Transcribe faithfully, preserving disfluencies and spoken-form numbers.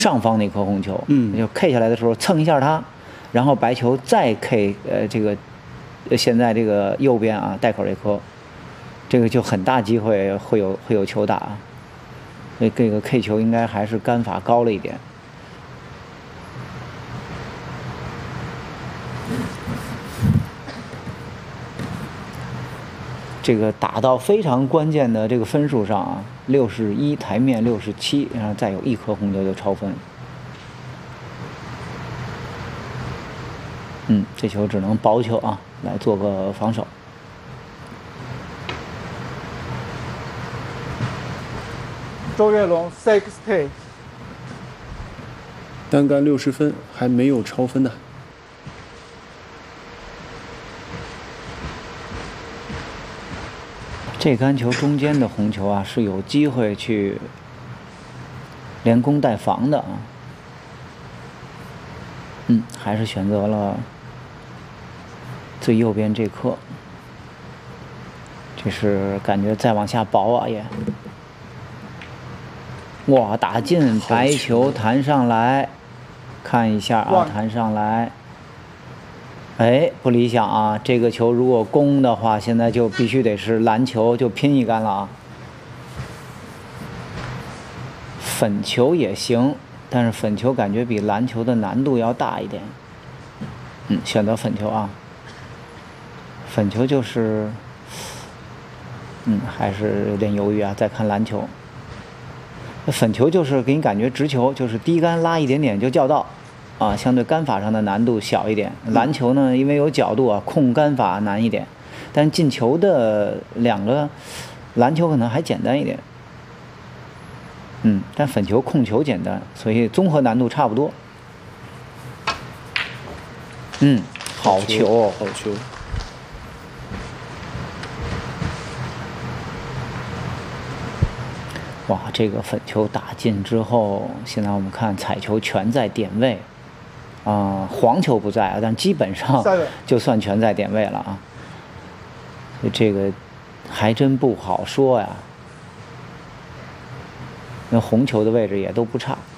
上方那颗红球， 嗯， 就 K 下来的时候蹭一下它，然后白球再 K 呃这个，呃现在这个右边啊带口这颗，这个就很大机会会有会有球打，所以这个 K 球应该还是杆法高了一点。这个打到非常关键的这个分数上啊，六十一台面六十七，然后再有一颗红球就超分。嗯，这球只能薄球啊，来做个防守。 周跃龙 sixty， 单杆六十分，还没有超分呢。 这杆球中间的红球啊，是有机会去连攻带防的啊。嗯，还是选择了最右边这颗。这是感觉再往下薄啊也。哇，打进白球弹上来，看一下啊，弹上来。哎，不理想啊！这个球如果攻的话，现在就必须得是蓝球，就拼一杆了啊。粉球也行，但是粉球感觉比蓝球的难度要大一点。嗯，选择粉球啊。粉球就是，嗯，还是有点犹豫啊。再看蓝球，粉球就是给你感觉直球，就是低杆拉一点点就叫到。啊，相对杆法上的难度小一点。篮球呢，因为有角度啊，控杆法难一点，但进球的两个篮球可能还简单一点。嗯，但粉球控球简单，所以综合难度差不多。嗯，好球， 好球。 哇，这个粉球打进之后，现在我们看彩球全在点位。啊、呃，黄球不在啊，但基本上就算全在点位了啊。所以这个还真不好说呀。那红球的位置也都不差。